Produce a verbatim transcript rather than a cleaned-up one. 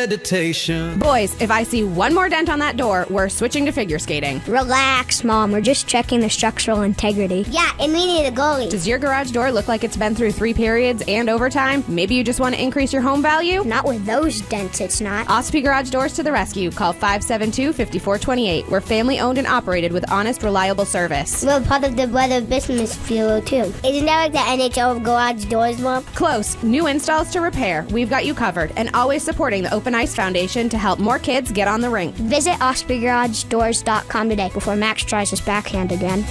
meditation. Boys, if I see one more dent on that door, we're switching to figure skating. Relax, Mom. We're just checking the structural integrity. Yeah, and we need a goalie. Does your garage door look like it's been through three periods and overtime? Maybe you just want to increase your home value? Not with those dents, it's not. Ospey Garage Doors to the rescue. Call five seven two, five four two eight. We're family owned and operated with honest, reliable service. We're part of the Weather Business Bureau, too. Isn't that like the N H L of garage doors, Mom? Close. New installs to repair. We've got you covered. And always supporting the Open Ice Foundation to help more kids get on the rink. Visit osprey garage doors dot com today before Max tries his backhand again.